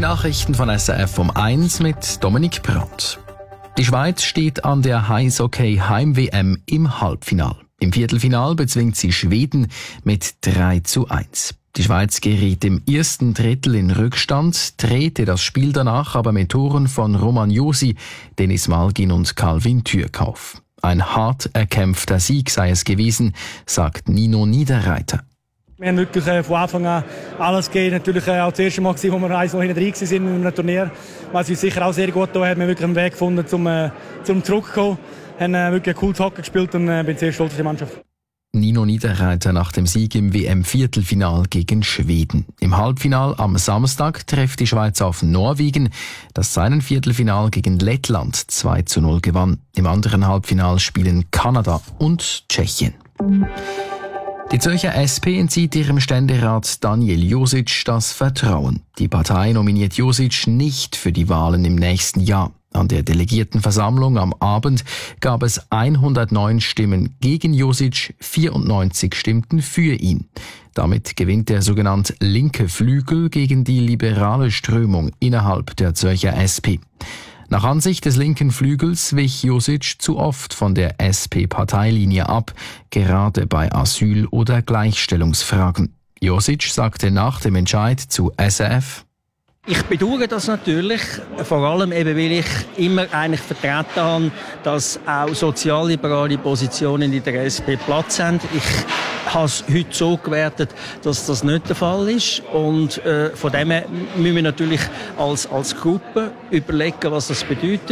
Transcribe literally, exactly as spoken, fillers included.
Nachrichten von S R F um eins mit Dominik Brandt. Die Schweiz steht an der Eishockey-Heim-W M im Halbfinale. Im Viertelfinal bezwingt sie Schweden mit drei zu eins. Die Schweiz geriet im ersten Drittel in Rückstand, drehte das Spiel danach aber mit Toren von Roman Josi, Denis Malgin und Calvin Thürkauf. Ein hart erkämpfter Sieg sei es gewesen, sagt Nino Niederreiter. Wir haben wirklich äh, von Anfang an alles gegeben. Natürlich äh, auch das erste Mal, gewesen, wo wir eins noch hinten drin waren in einem Turnier. Was uns sicher auch sehr gut getan hat. Wir haben wirklich einen Weg gefunden, zum, äh, zum Zurückkommen. Wir haben äh, wirklich ein cooles Hockey gespielt und äh, bin sehr stolz auf die Mannschaft. Nino Niederreiter nach dem Sieg im W M-Viertelfinal gegen Schweden. Im Halbfinal am Samstag trifft die Schweiz auf Norwegen, das seinen Viertelfinal gegen Lettland zwei zu null gewann. Im anderen Halbfinal spielen Kanada und Tschechien. Die Zürcher S P entzieht ihrem Ständerat Daniel Josic das Vertrauen. Die Partei nominiert Josic nicht für die Wahlen im nächsten Jahr. An der Delegiertenversammlung am Abend gab es hundertneun Stimmen gegen Josic, vierundneunzig stimmten für ihn. Damit gewinnt der sogenannte linke Flügel gegen die liberale Strömung innerhalb der Zürcher S P. Nach Ansicht des linken Flügels wich Josic zu oft von der S P-Parteilinie ab, gerade bei Asyl- oder Gleichstellungsfragen. Josic sagte nach dem Entscheid zu S R F: Ich bedauere das natürlich, vor allem eben, weil ich immer eigentlich vertreten habe, dass auch sozialliberale Positionen in der S P Platz haben. Ich habe es heute so gewertet, dass das nicht der Fall ist. Und äh, von dem her müssen wir natürlich als, als Gruppe überlegen, was das bedeutet.